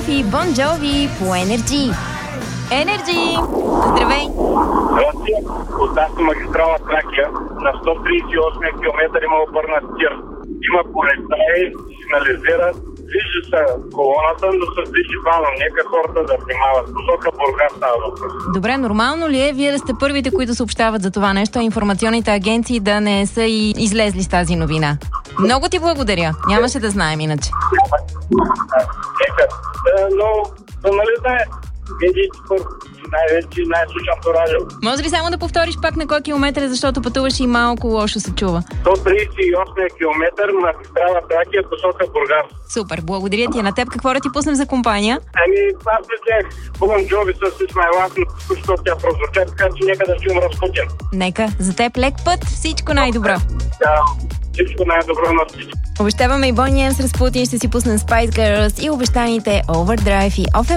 и Bon Jovi по Energy. Energy! Здравей! Здрасти, от автомагистрала Тракия на 138 км има обърнат тир. Има полицаи, сигнализират, движи се колоната, но се движи бавно. Нека хората да внимават. Посока Бургас става въпрос. Добре, нормално ли е вие да сте първите, които съобщават за това нещо, а информационните агенции да не са и излезли с тази новина? Много ти благодаря. Нямаше да знаем иначе. Нека. Но, нали знае, медиите първо. Най-вече най-слушаното радио. Може ли само да повториш пак на кой километър, защото пътуваш и малко лошо се чува? 138 км магистрала Тракия, посока Бургас. Супер, благодаря ти. На теб какво да ти пуснем за компания? Аз мислех, Bon Jovi с It's My Life, но защото тя прозвуча, така че нека да чуем Разпутин. Нека, за теб лек път, всичко най-добро. Да, всичко най-добро на всички. Обещаваме и Bonnie M с Разпутин, ще си пуснем Spice Girls и обещаните Overdrive и Off